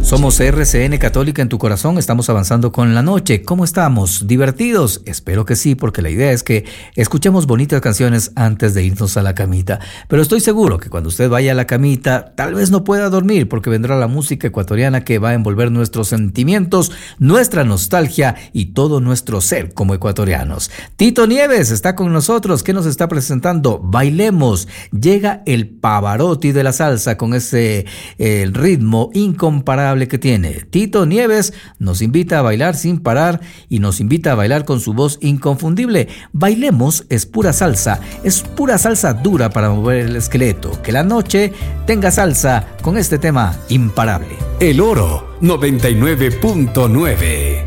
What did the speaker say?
Somos RCN Católica en tu corazón, estamos avanzando con la noche. ¿Cómo estamos? ¿Divertidos? Espero que sí, porque la idea es que escuchemos bonitas canciones antes de irnos a la camita. Pero estoy seguro que cuando usted vaya a la camita, tal vez no pueda dormir, porque vendrá la música ecuatoriana que va a envolver nuestros sentimientos, nuestra nostalgia y todo nuestro ser como ecuatorianos. Tito Nieves está con nosotros. ¿Qué nos está presentando? Bailemos. Llega el Pavarotti de la salsa con ese ritmo incomparable que tiene. Tito Nieves nos invita a bailar sin parar y nos invita a bailar con su voz inconfundible. Bailemos es pura salsa dura para mover el esqueleto. Que la noche tenga salsa con este tema imparable. El Oro 99.9.